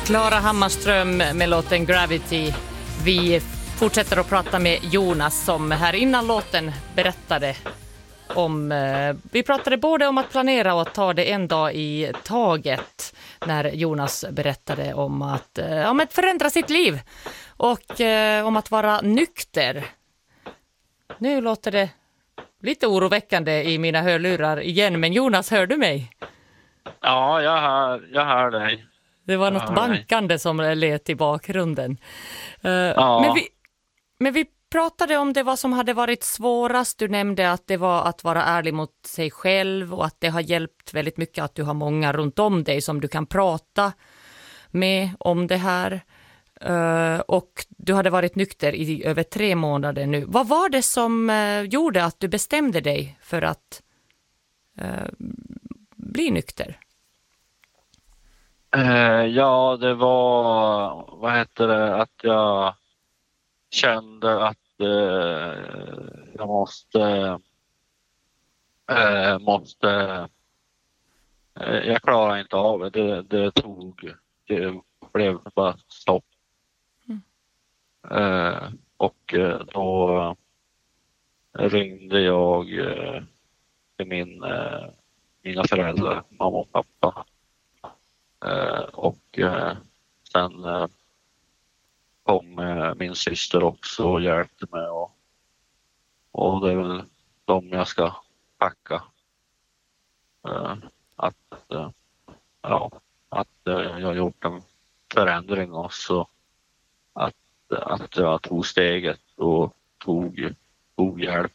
Klara Hammarström med låten Gravity. Vi fortsätter att prata med Jonas som här innan låten berättade om... Vi pratade både om att planera och att ta det en dag i taget när Jonas berättade om att förändra sitt liv och om att vara nykter. Nu låter det lite oroväckande i mina hörlurar igen, men Jonas, hör du mig? Ja, jag hör dig. Det var något bankande som lät i bakgrunden. Ja. Men vi pratade om det vad som hade varit svårast. Du nämnde att det var att vara ärlig mot sig själv och att det har hjälpt väldigt mycket att du har många runt om dig som du kan prata med om det här. Och du hade varit nykter i över 3 månader nu. Vad var det som gjorde att du bestämde dig för att bli nykter? Ja, det var, att jag kände att jag måste jag klarar inte av det. Det blev bara stopp. Och då ringde jag till mina föräldrar, mamma och pappa. Och sen kom min syster också och hjälpte mig och det är väl de jag ska tacka. Att jag har gjort en förändring också. Att jag tog steget och tog hjälp.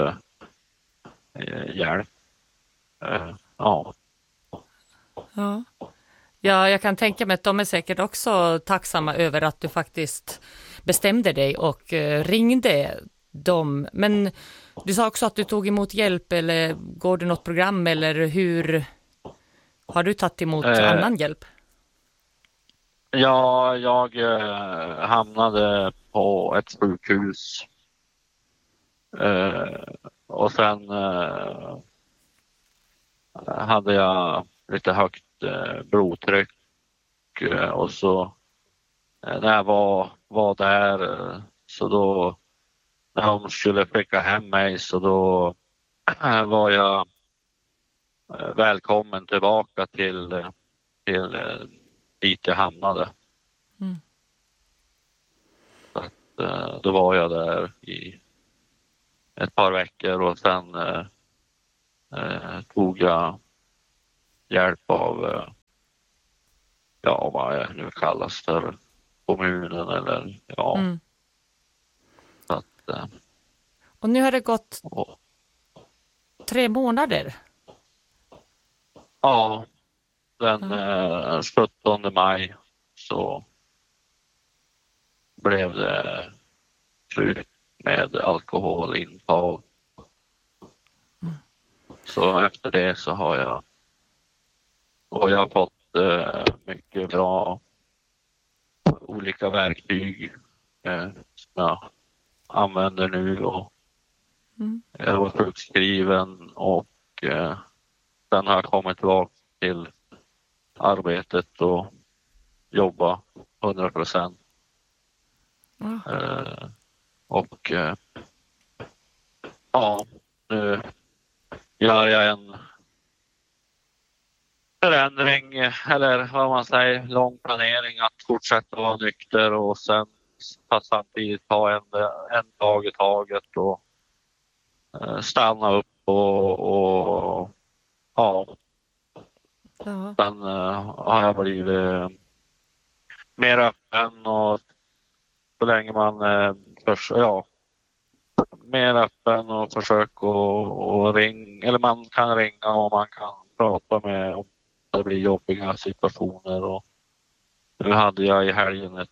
Ja, jag kan tänka mig att de är säkert också tacksamma över att du faktiskt bestämde dig och ringde dem. Men du sa också att du tog emot hjälp, eller går du något program, eller hur har du tagit emot annan hjälp? Ja, jag hamnade på ett sjukhus och sen hade jag lite högt blodtryck och så när jag var där så då när de skulle skicka hem mig så då var jag välkommen tillbaka till dit jag hamnade. Så att, då var jag där i ett par veckor och sen tog jag hjälp av vad jag nu kallas för, kommunen eller Så att, och nu har det gått 3 månader. Ja, den 17 maj så blev det slut med alkoholintag. Så efter det så har jag fått mycket bra olika verktyg som jag använder nu och jag var sjukskriven och sen har jag kommit tillbaka till arbetet och jobba 100%. Och nu gör jag en förändring eller vad man säger, lång planering att fortsätta vara nykter och sen samtidigt ta en dag i taget och stanna upp och sen har jag blivit mer öppen och så länge man mer öppen och försöka och ringa, eller man kan ringa och man kan prata med om det blir jobbiga situationer och nu hade jag i helgen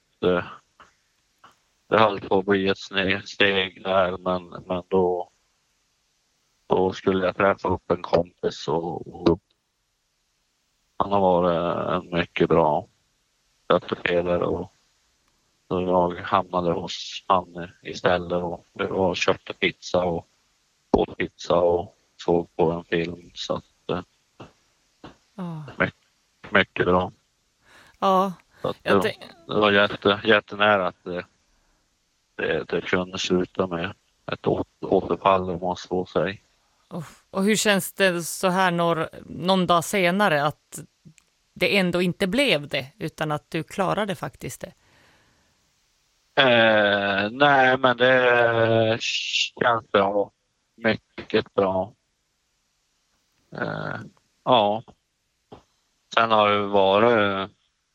det höll på att bli ett steg där men då skulle jag träffa upp en kompis och han har varit en mycket bra stöttepelare och så jag hamnade hos han istället och köpte pizza och åt pizza och såg på en film så att mycket bra. Ja, Så att det var jättenära att det kunde sluta med ett återfall, om man så säger. Och hur känns det så här någon dag senare att det ändå inte blev det, utan att du klarade faktiskt det? Nej, men det känns bra. Mycket bra. Ja. Sen har det varit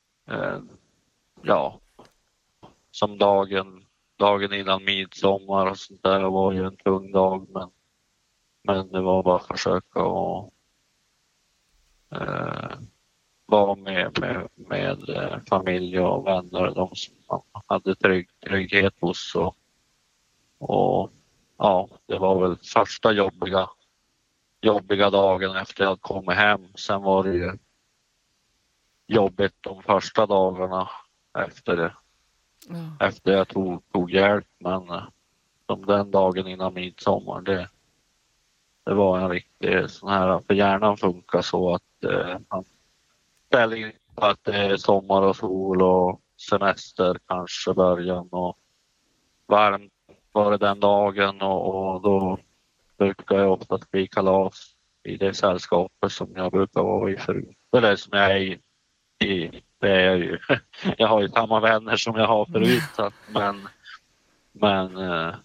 som dagen innan midsommar och sånt där. Det var ju en tung dag, men det var bara att försöka och vara med familj och vänner, de som man hade trygghet hos. Och ja, det var väl första jobbiga dagen efter jag kommit hem. Sen var det ju jobbigt de första dagarna efter jag tog hjälp, men som den dagen innan midsommar, det var en riktig sån här, för hjärnan funkar så att man ställer in på att det är sommar och sol och semester kanske början, och varmt var det den dagen, och då brukar jag ofta bli kalas i det sällskapet som jag brukar vara i förut. Eller som jag är i. Det är jag ju. Jag har ju samma vänner som jag har förut. Så att, men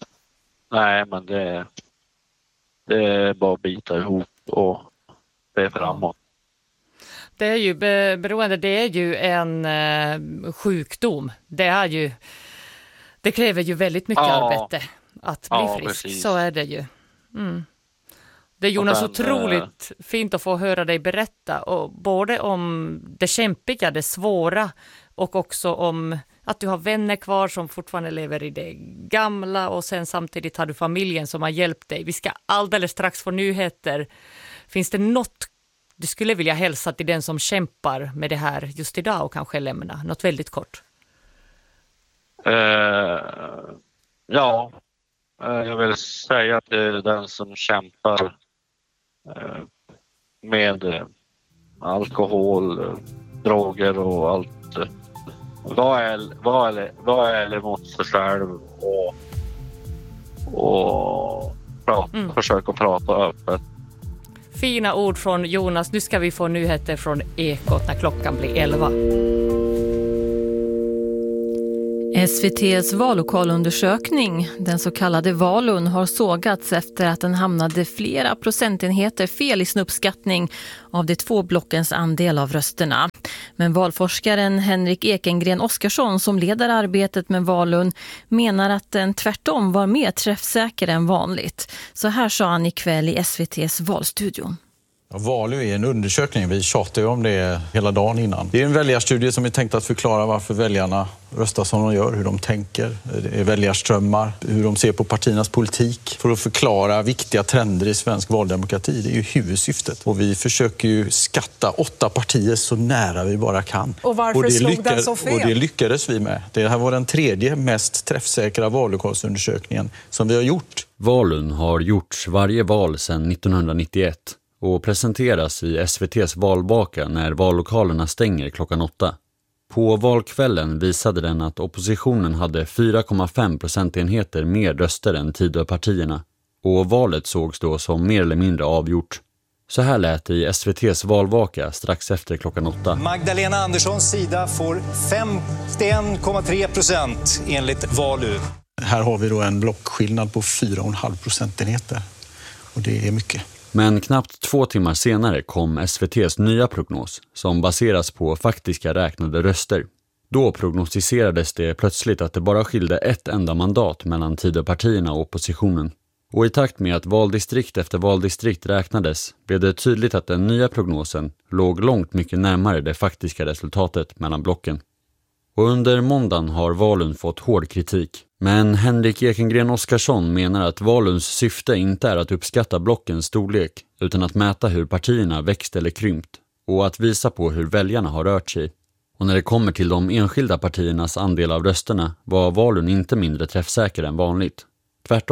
det är bara att bita ihop och det är framåt. Det är ju beroende, det är ju en sjukdom. Det kräver ju väldigt mycket arbete att bli frisk. Precis. Så är det ju. Mm. Det är Jonas otroligt fint att få höra dig berätta, och både om det kämpiga, det svåra, och också om att du har vänner kvar som fortfarande lever i det gamla, och sen samtidigt har du familjen som har hjälpt dig. Vi ska alldeles strax få nyheter. Finns det något du skulle vilja hälsa till den som kämpar med det här just idag och kanske lämna? Något väldigt kort. Jag vill säga att det är den som kämpar med alkohol, droger och allt. Var ärlig mot sig själv och försöka prata öppet. Fina ord från Jonas. Nu ska vi få nyheter från Ekot när klockan blir 11. SVT:s vallokalundersökning, den så kallade Valun, har sågats efter att den hamnade flera procentenheter fel i sin uppskattning av de två blockens andel av rösterna. Men valforskaren Henrik Ekengren Oskarsson, som leder arbetet med Valun, menar att den tvärtom var mer träffsäker än vanligt. Så här sa han ikväll i SVT:s valstudion. Valun är en undersökning, vi tjatar ju om det hela dagen innan. Det är en väljarstudie som är tänkt att förklara varför väljarna röstar som de gör, hur de tänker, det är väljarströmmar, hur de ser på partiernas politik, för att förklara viktiga trender i svensk valdemokrati. Det är ju huvudsyftet. Och vi försöker ju skatta 8 partier så nära vi bara kan. Och varför slog den så fel? Och det lyckades vi med. Det här var den 3:e mest träffsäkra vallokalsundersökningen som vi har gjort. Valun har gjorts varje val sedan 1991. Och presenteras i SVT:s valvaka när vallokalerna stänger klockan 8. På valkvällen visade den att oppositionen hade 4,5 procentenheter mer röster än Tidöpartierna, och valet sågs då som mer eller mindre avgjort. Så här lät det i SVT:s valvaka strax efter klockan 8. Magdalena Anderssons sida får 51,3% enligt Valun. Här har vi då en blockskillnad på 4,5 procentenheter, och det är mycket. Men knappt 2 timmar senare kom SVT:s nya prognos som baseras på faktiska räknade röster. Då prognostiserades det plötsligt att det bara skilde ett enda mandat mellan Tidöpartierna och oppositionen. Och i takt med att valdistrikt efter valdistrikt räknades blev det tydligt att den nya prognosen låg långt mycket närmare det faktiska resultatet mellan blocken. Och under måndagen har Valun fått hård kritik. Men Henrik Ekengren Oskarsson menar att Valuns syfte inte är att uppskatta blockens storlek utan att mäta hur partierna växt eller krympt och att visa på hur väljarna har rört sig. Och när det kommer till de enskilda partiernas andel av rösterna var Valun inte mindre träffsäker än vanligt. Tvärtom,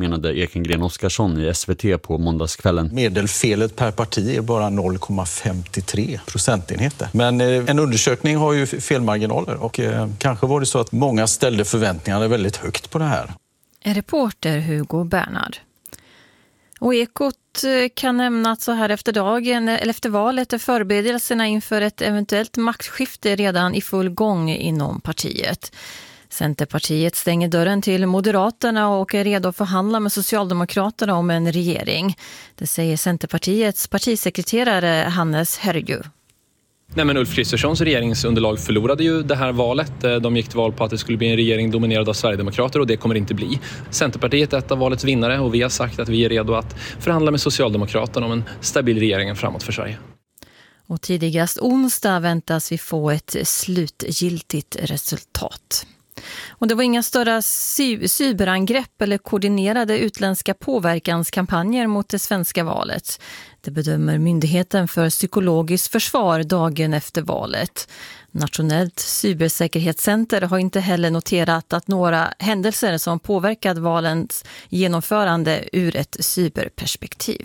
menade Ekengren Oskarsson i SVT på måndagskvällen. Medelfelet per parti är bara 0,53 procentenheter. Men en undersökning har ju felmarginaler och kanske var det så att många ställde förväntningarna väldigt högt på det här. En reporter Hugo Bernhard. Och Ekot kan nämna att så här efter dagen eller efter valet är förberedelserna inför ett eventuellt maktskifte redan i full gång inom partiet. Centerpartiet stänger dörren till Moderaterna och är redo att förhandla med Socialdemokraterna om en regering. Det säger Centerpartiets partisekreterare Hannes Herrju. Nej, men Ulf Kristerssons regeringsunderlag förlorade ju det här valet. De gick till val på att det skulle bli en regering dominerad av Sverigedemokrater och det kommer det inte bli. Centerpartiet är ett av valets vinnare och vi har sagt att vi är redo att förhandla med Socialdemokraterna om en stabil regering framåt för Sverige. Och tidigast onsdag väntas vi få ett slutgiltigt resultat. Och det var inga större cyberangrepp eller koordinerade utländska påverkanskampanjer mot det svenska valet. Det bedömer Myndigheten för psykologiskt försvar dagen efter valet. Nationellt cybersäkerhetscenter har inte heller noterat att några händelser som påverkat valens genomförande ur ett cyberperspektiv.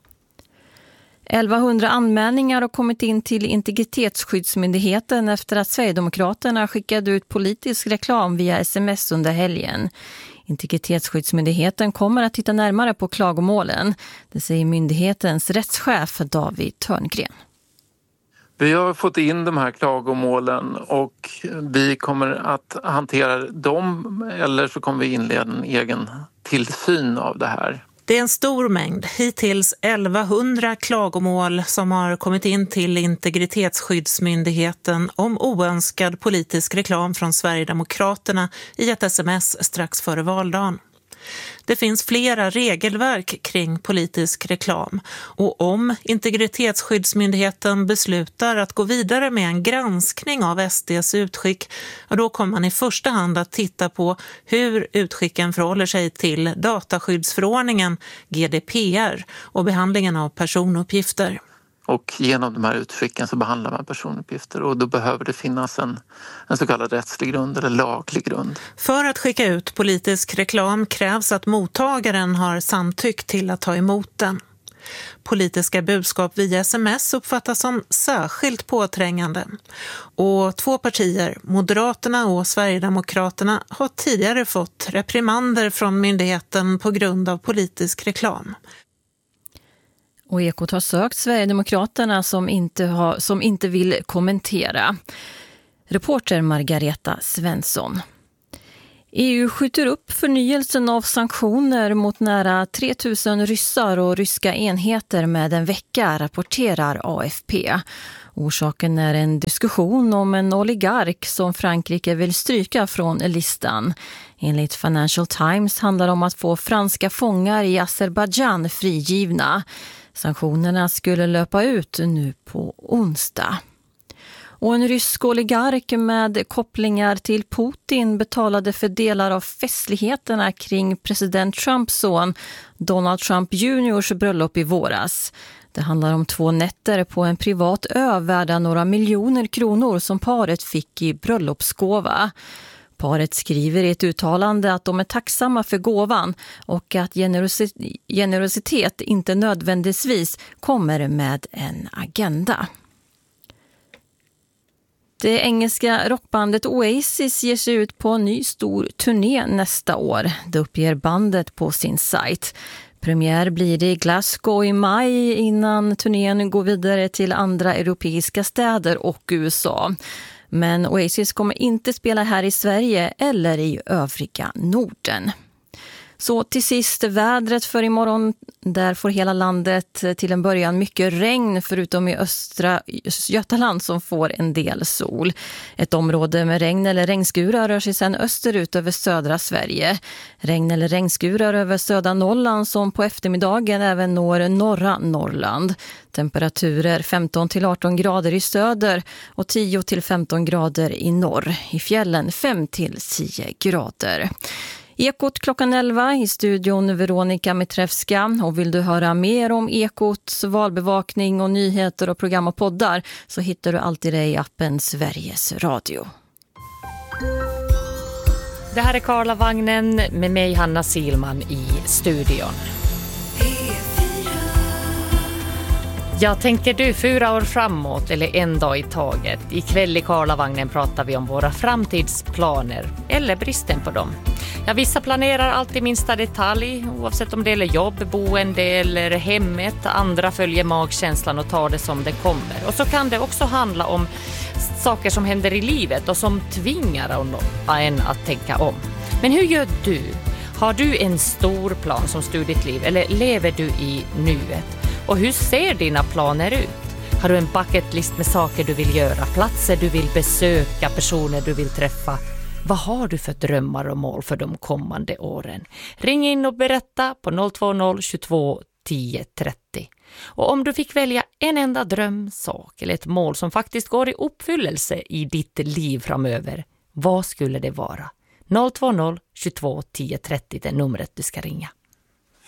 1100 anmälningar har kommit in till Integritetsskyddsmyndigheten efter att Sverigedemokraterna skickade ut politisk reklam via sms under helgen. Integritetsskyddsmyndigheten kommer att titta närmare på klagomålen. Det säger myndighetens rättschef David Törngren. Vi har fått in de här klagomålen och vi kommer att hantera dem eller så kommer vi inleda en egen tillsyn av det här. Det är en stor mängd, hittills 1100 klagomål som har kommit in till Integritetsskyddsmyndigheten om oönskad politisk reklam från Sverigedemokraterna i ett sms strax före valdagen. Det finns flera regelverk kring politisk reklam och om Integritetsskyddsmyndigheten beslutar att gå vidare med en granskning av SDs utskick, då kommer man i första hand att titta på hur utskicken förhåller sig till dataskyddsförordningen GDPR och behandlingen av personuppgifter. Och genom de här utskicken så behandlar man personuppgifter och då behöver det finnas en så kallad rättslig grund eller laglig grund. För att skicka ut politisk reklam krävs att mottagaren har samtyckt till att ta emot den. Politiska budskap via sms uppfattas som särskilt påträngande. Och 2 partier, Moderaterna och Sverigedemokraterna, har tidigare fått reprimander från myndigheten på grund av politisk reklam. Och Ekot har sökt Sverigedemokraterna som inte vill kommentera. Reporter Margareta Svensson. EU skjuter upp förnyelsen av sanktioner mot nära 3000 ryssar och ryska enheter med en vecka, rapporterar AFP. Orsaken är en diskussion om en oligark som Frankrike vill stryka från listan. Enligt Financial Times handlar det om att få franska fångar i Azerbaijan frigivna. Sanktionerna skulle löpa ut nu på onsdag. Och en rysk oligark med kopplingar till Putin betalade för delar av festligheterna kring president Trumps son Donald Trump Juniors bröllop i våras. Det handlar om 2 nätter på en privat ö värda några miljoner kronor som paret fick i bröllopsgåva. Paret skriver i ett uttalande att de är tacksamma för gåvan och att generositet inte nödvändigtvis kommer med en agenda. Det engelska rockbandet Oasis ger sig ut på en ny stor turné nästa år. Det uppger bandet på sin sajt. Premiär blir det i Glasgow i maj innan turnén går vidare till andra europeiska städer och USA. Men Oasis kommer inte spela här i Sverige eller i övriga Norden. Så till sist vädret för imorgon. Där får hela landet till en början mycket regn förutom i östra Götaland som får en del sol. Ett område med regn eller regnskurar rör sig sedan österut över södra Sverige. Regn eller regnskurar över södra Norrland som på eftermiddagen även når norra Norrland. Temperaturer 15-18 grader i söder och 10-15 grader i norr. I fjällen 5-10 grader. Ekot klockan 11 i studion Veronica Mitrevska. Och vill du höra mer om Ekots valbevakning och nyheter och program och poddar så hittar du alltid det i appen Sveriges Radio. Det här är Karlavagnen med mig, Hanna Silman, i studion. Jag tänker du 4 år framåt eller en dag i taget. Ikväll i Karlavagnen pratar vi om våra framtidsplaner eller bristen på dem. Ja, vissa planerar alltid minsta detalj, oavsett om det gäller jobb, boende eller hemmet. Andra följer magkänslan och tar det som det kommer. Och så kan det också handla om saker som händer i livet och som tvingar en att tänka om. Men hur gör du? Har du en stor plan som styr ditt liv eller lever du i nuet? Och hur ser dina planer ut? Har du en bucketlist med saker du vill göra, platser du vill besöka, personer du vill träffa? Vad har du för drömmar och mål för de kommande åren? Ring in och berätta på 020 22 10 30. Och om du fick välja en enda drömsak eller ett mål som faktiskt går i uppfyllelse i ditt liv framöver, vad skulle det vara? 020 22 10 30 är numret du ska ringa.